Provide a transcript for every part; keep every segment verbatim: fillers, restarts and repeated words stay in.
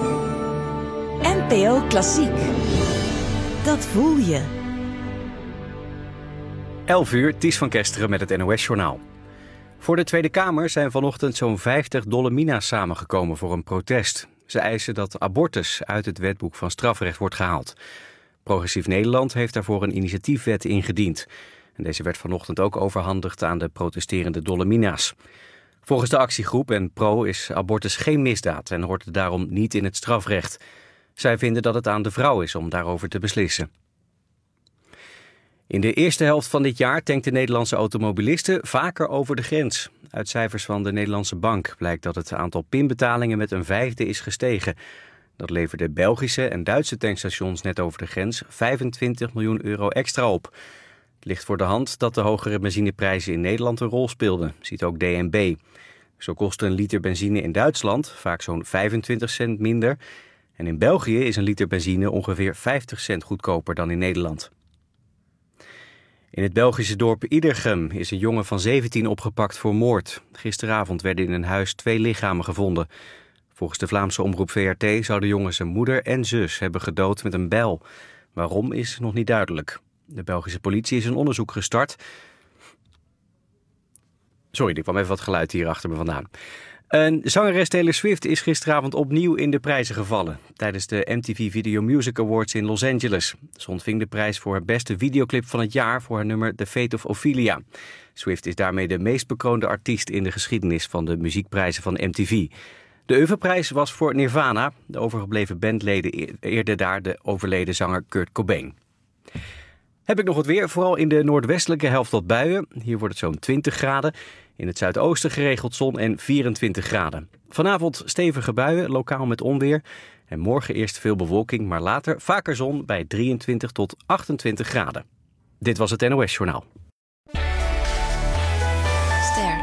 N P O Klassiek. Dat voel je. elf uur, Ties van Kesteren met het N O S-journaal. Voor de Tweede Kamer zijn vanochtend zo'n vijftig Dolomina's samengekomen voor een protest. Ze eisen dat abortus uit het wetboek van strafrecht wordt gehaald. Progressief Nederland heeft daarvoor een initiatiefwet ingediend. En deze werd vanochtend ook overhandigd aan de protesterende Dolomina's. Volgens de actiegroep en Pro is abortus geen misdaad en hoort het daarom niet in het strafrecht. Zij vinden dat het aan de vrouw is om daarover te beslissen. In de eerste helft van dit jaar tankten Nederlandse automobilisten vaker over de grens. Uit cijfers van de Nederlandse Bank blijkt dat het aantal pinbetalingen met een vijfde is gestegen. Dat leverde Belgische en Duitse tankstations net over de grens vijfentwintig miljoen euro extra op. Het ligt voor de hand dat de hogere benzineprijzen in Nederland een rol speelden, ziet ook D N B. Zo kost een liter benzine in Duitsland vaak zo'n vijfentwintig cent minder. En in België is een liter benzine ongeveer vijftig cent goedkoper dan in Nederland. In het Belgische dorp Iedergem is een jongen van zeventien opgepakt voor moord. Gisteravond werden in een huis twee lichamen gevonden. Volgens de Vlaamse omroep V R T zou de jongen zijn moeder en zus hebben gedood met een bijl. Waarom is nog niet duidelijk. De Belgische politie is een onderzoek gestart. Sorry, er kwam even wat geluid hier achter me vandaan. Een zangeres Taylor Swift is gisteravond opnieuw in de prijzen gevallen. Tijdens de M T V Video Music Awards in Los Angeles. Ze ontving de prijs voor haar beste videoclip van het jaar voor haar nummer The Fate of Ophelia. Swift is daarmee de meest bekroonde artiest in de geschiedenis van de muziekprijzen van M T V. De Oeuvreprijs was voor Nirvana. De overgebleven bandleden eerden daar de overleden zanger Kurt Cobain. Heb ik nog wat weer, vooral in de noordwestelijke helft wat buien. Hier wordt het zo'n twintig graden. In het zuidoosten geregeld zon en vierentwintig graden. Vanavond stevige buien, lokaal met onweer. En morgen eerst veel bewolking, maar later vaker zon bij drieëntwintig tot achtentwintig graden. Dit was het N O S-journaal. Ster.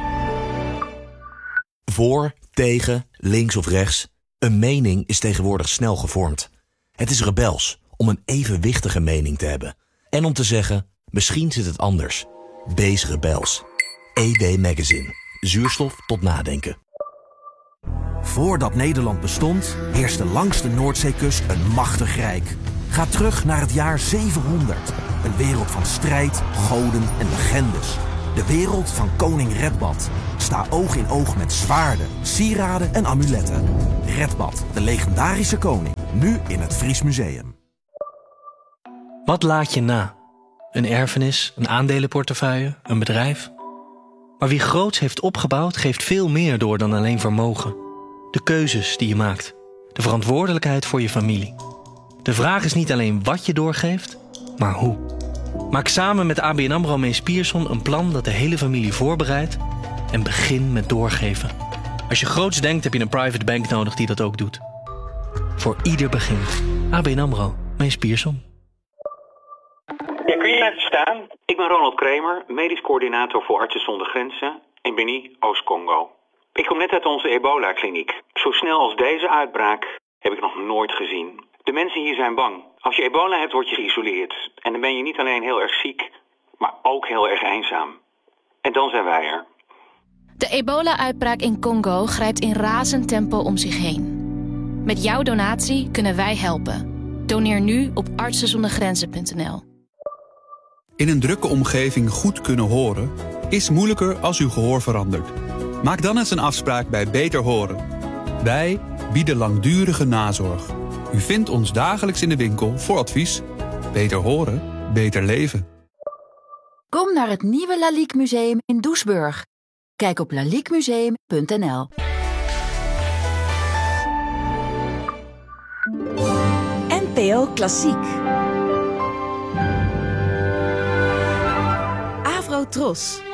Voor, tegen, links of rechts. Een mening is tegenwoordig snel gevormd. Het is rebels om een evenwichtige mening te hebben. En om te zeggen, misschien zit het anders. Wees rebels. E W Magazine. Zuurstof tot nadenken. Voordat Nederland bestond, heerste langs de Noordzeekust een machtig rijk. Ga terug naar het jaar zevenhonderd. Een wereld van strijd, goden en legendes. De wereld van koning Redbad. Sta oog in oog met zwaarden, sieraden en amuletten. Redbad, de legendarische koning. Nu in het Fries Museum. Wat laat je na? Een erfenis, een aandelenportefeuille, een bedrijf? Maar wie groots heeft opgebouwd, geeft veel meer door dan alleen vermogen. De keuzes die je maakt. De verantwoordelijkheid voor je familie. De vraag is niet alleen wat je doorgeeft, maar hoe. Maak samen met A B N AMRO Mees Pierson een plan dat de hele familie voorbereidt en begin met doorgeven. Als je groots denkt, heb je een private bank nodig die dat ook doet. Voor ieder begint. A B N AMRO Mees Pierson. Ja, kun je even staan? Ik ben Ronald Kramer, medisch coördinator voor Artsen zonder Grenzen in Beni, Oost-Congo. Ik kom net uit onze ebola-kliniek. Zo snel als deze uitbraak heb ik nog nooit gezien. De mensen hier zijn bang. Als je ebola hebt, word je geïsoleerd. En dan ben je niet alleen heel erg ziek, maar ook heel erg eenzaam. En dan zijn wij er. De ebola-uitbraak in Congo grijpt in razend tempo om zich heen. Met jouw donatie kunnen wij helpen. Doneer nu op artsen zonder grenzen punt n l. In een drukke omgeving goed kunnen horen is moeilijker als uw gehoor verandert. Maak dan eens een afspraak bij Beter Horen. Wij bieden langdurige nazorg. U vindt ons dagelijks in de winkel voor advies. Beter horen, beter leven. Kom naar het nieuwe Lalique Museum in Doesburg. Kijk op lalique museum punt n l. N P O Klassiek. Avro Tros.